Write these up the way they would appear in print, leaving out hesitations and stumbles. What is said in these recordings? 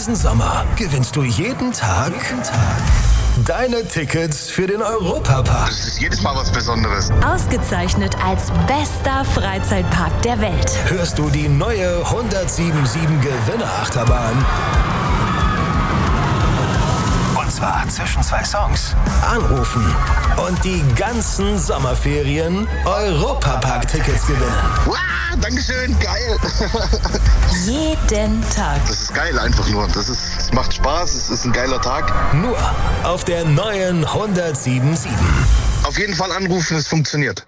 Diesen Sommer gewinnst du jeden Tag deine Tickets für den Europapark. Das ist jedes Mal was Besonderes. Ausgezeichnet als bester Freizeitpark der Welt. Hörst du die neue 1077 Gewinnerachterbahn? Und zwar zwischen 2 Songs. Anrufen und die ganzen Sommerferien Europapark-Tickets gewinnen. Wow, Dankeschön, geil. Jeden Tag. Das ist geil einfach nur. Das macht Spaß, es ist ein geiler Tag. Nur auf der neuen 1077. Auf jeden Fall anrufen, es funktioniert.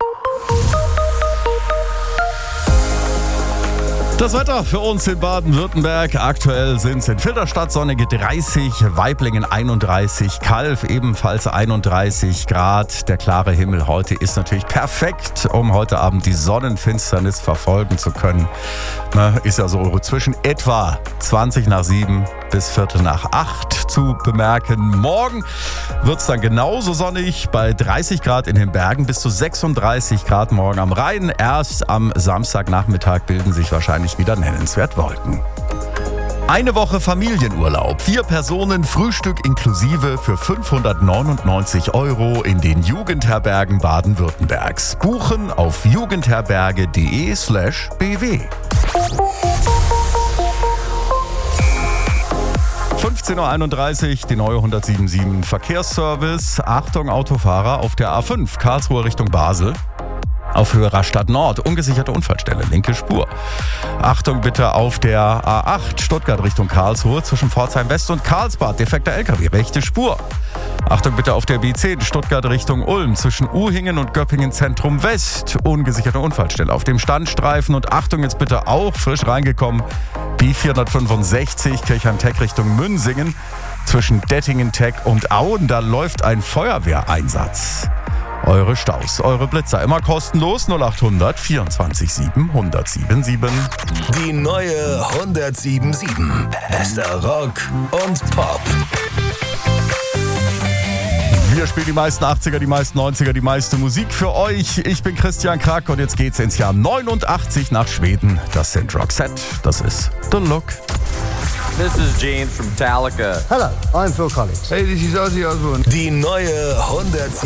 Das Wetter für uns in Baden-Württemberg. Aktuell sind es in Filderstadt sonnige 30, Waiblingen 31, Calw ebenfalls 31 Grad. Der klare Himmel heute ist natürlich perfekt, um heute Abend die Sonnenfinsternis verfolgen zu können. Ist ja so zwischen etwa 20 nach 7 bis 7 nach 8 zu bemerken. Morgen wird es dann genauso sonnig bei 30 Grad in den Bergen bis zu 36 Grad morgen am Rhein. Erst am Samstagnachmittag bilden sich wahrscheinlich wieder nennenswert Wolken. Eine Woche Familienurlaub, 4 Personen, Frühstück inklusive für 599 € in den Jugendherbergen Baden-Württembergs. Buchen auf jugendherberge.de/bw. 15.31 Uhr, die neue 1077 Verkehrsservice. Achtung Autofahrer auf der A5, Karlsruhe Richtung Basel. Auf Höhe Rastatt Nord, ungesicherte Unfallstelle, linke Spur. Achtung bitte auf der A8, Stuttgart Richtung Karlsruhe, zwischen Pforzheim West und Karlsbad, defekter LKW, rechte Spur. Achtung bitte auf der B10, Stuttgart Richtung Ulm, zwischen Uhingen und Göppingen Zentrum West, ungesicherte Unfallstelle auf dem Standstreifen. Und Achtung jetzt bitte auch, frisch reingekommen, B465, Kirchheim-Tech Richtung Münsingen, zwischen Dettingen-Tech und Auen, da läuft ein Feuerwehreinsatz. Eure Staus, eure Blitzer, immer kostenlos 0800 24 7 1077. Die neue 1077. Bester Rock und Pop. Wir spielen die meisten 80er, die meisten 90er, die meiste Musik für euch. Ich bin Christian Krack und jetzt geht's ins Jahr 89 nach Schweden. Das sind Roxette, das ist The Look. This is Gene from Metallica. Hello, I'm Phil Collins. Hey, this is Ozzy Osbourne. Die neue 1077.